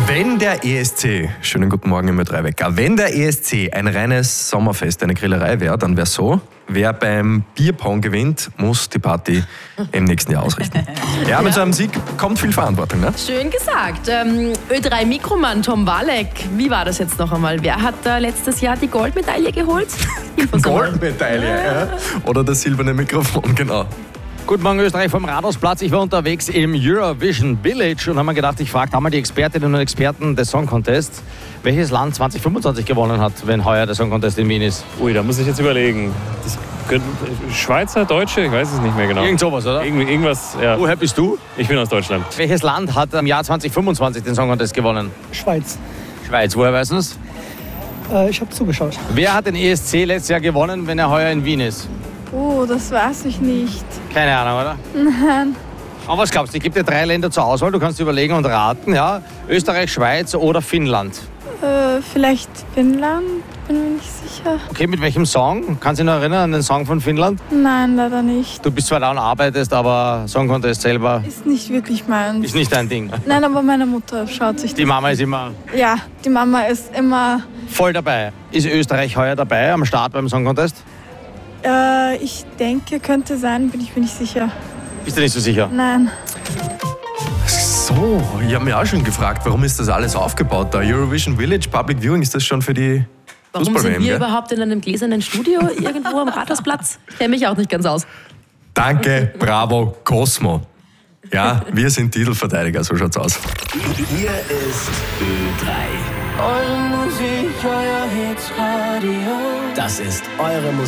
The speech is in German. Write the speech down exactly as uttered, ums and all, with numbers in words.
Wenn der E S C, schönen guten Morgen im Ö drei Wecker, wenn der E S C ein reines Sommerfest, eine Grillerei wäre, dann wäre es so, wer beim Bierpong gewinnt, muss die Party im nächsten Jahr ausrichten. Ja, mit so einem Sieg kommt viel Verantwortung, ne? Schön gesagt. Ähm, Ö drei Mikromann Tom Walek, wie war das jetzt noch einmal? Wer hat da letztes Jahr die Goldmedaille geholt? Goldmedaille, ja. Oder das silberne Mikrofon, genau. Guten Morgen Österreich vom Rathausplatz. Ich war unterwegs im Eurovision Village und habe mir gedacht, ich frage einmal die Expertinnen und Experten des Song Contests, welches Land zwanzig fünfundzwanzig gewonnen hat, wenn heuer der Song Contest in Wien ist. Ui, da muss ich jetzt überlegen. Das könnte, Schweizer, Deutsche, ich weiß es nicht mehr genau. Irgend sowas, oder? Irgend, irgendwas, ja. Woher bist du? Ich bin aus Deutschland. Welches Land hat im Jahr zwanzig fünfundzwanzig den Song Contest gewonnen? Schweiz. Schweiz, woher weißt du es? Äh, ich habe zugeschaut. Wer hat den E S C letztes Jahr gewonnen, wenn er heuer in Wien ist? Oh, das weiß ich nicht. Keine Ahnung, oder? Nein. Aber was glaubst du? Ich gebe dir drei Länder zur Auswahl, du kannst überlegen und raten, ja? Österreich, Schweiz oder Finnland. Äh, vielleicht Finnland? Bin mir nicht sicher. Okay, mit welchem Song? Kannst du dich noch erinnern an den Song von Finnland? Nein, leider nicht. Du bist zwar da und arbeitest, aber Song Contest selber Ist nicht wirklich meins. ist nicht dein Ding. Nein, aber meine Mutter schaut sich Die das. Mama ist immer Ja, die Mama ist immer. voll dabei. Ist Österreich heuer dabei am Start beim Song Contest? Äh, ich denke, könnte sein, bin ich mir nicht sicher. Bist du nicht so sicher? Nein. So, ich habe mich auch schon gefragt, warum ist das alles aufgebaut da? Eurovision Village, Public Viewing, ist das schon für die Warum Fußball-W sind M, wir gell? überhaupt in einem gläsernen Studio irgendwo am Rathausplatz? Ich kenne mich auch nicht ganz aus. Danke, bravo, Cosmo. Ja, wir sind Titelverteidiger, so schaut's aus. Hier ist Ö drei. Eure Musik, euer Hitsradio. Das ist eure Musik.